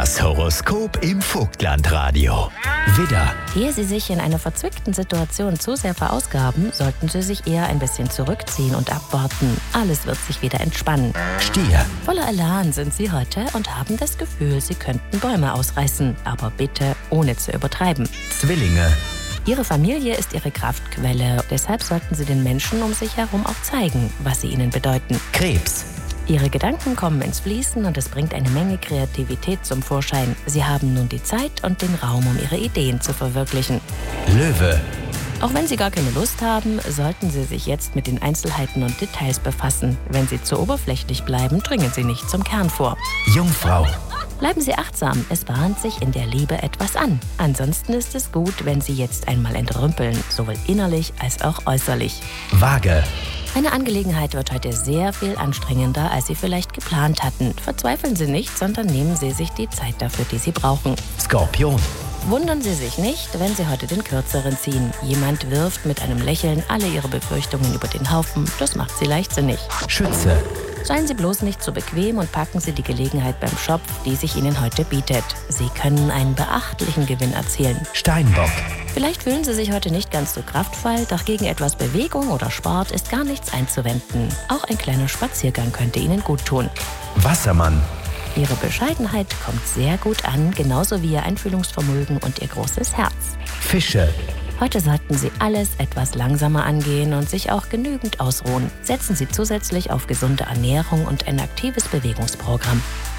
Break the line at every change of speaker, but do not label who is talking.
Das Horoskop im Vogtlandradio. Widder,
Ehe Sie sich in einer verzwickten Situation zu sehr verausgaben, sollten Sie sich eher ein bisschen zurückziehen und abwarten. Alles wird sich wieder entspannen.
Stier,
Voller Elan sind Sie heute und haben das Gefühl, Sie könnten Bäume ausreißen. Aber bitte ohne zu übertreiben.
Zwillinge,
Ihre Familie ist Ihre Kraftquelle. Deshalb sollten Sie den Menschen um sich herum auch zeigen, was sie ihnen bedeuten.
Krebs,
Ihre Gedanken kommen ins Fließen und es bringt eine Menge Kreativität zum Vorschein. Sie haben nun die Zeit und den Raum, um Ihre Ideen zu verwirklichen.
Löwe,
Auch wenn Sie gar keine Lust haben, sollten Sie sich jetzt mit den Einzelheiten und Details befassen. Wenn Sie zu oberflächlich bleiben, dringen Sie nicht zum Kern vor.
Jungfrau,
Bleiben Sie achtsam, es bahnt sich in der Liebe etwas an. Ansonsten ist es gut, wenn Sie jetzt einmal entrümpeln, sowohl innerlich als auch äußerlich.
Waage,
Eine Angelegenheit wird heute sehr viel anstrengender, als Sie vielleicht geplant hatten. Verzweifeln Sie nicht, sondern nehmen Sie sich die Zeit dafür, die Sie brauchen.
Skorpion,
Wundern Sie sich nicht, wenn Sie heute den Kürzeren ziehen. Jemand wirft mit einem Lächeln alle Ihre Befürchtungen über den Haufen. Das macht Sie leichtsinnig.
Schütze,
Seien Sie bloß nicht zu bequem und packen Sie die Gelegenheit beim Schopf, die sich Ihnen heute bietet. Sie können einen beachtlichen Gewinn erzielen.
Steinbock,
Vielleicht fühlen Sie sich heute nicht ganz so kraftvoll, doch gegen etwas Bewegung oder Sport ist gar nichts einzuwenden. Auch ein kleiner Spaziergang könnte Ihnen gut tun.
Wassermann,
Ihre Bescheidenheit kommt sehr gut an, genauso wie Ihr Einfühlungsvermögen und Ihr großes Herz.
Fische,
Heute sollten Sie alles etwas langsamer angehen und sich auch genügend ausruhen. Setzen Sie zusätzlich auf gesunde Ernährung und ein aktives Bewegungsprogramm.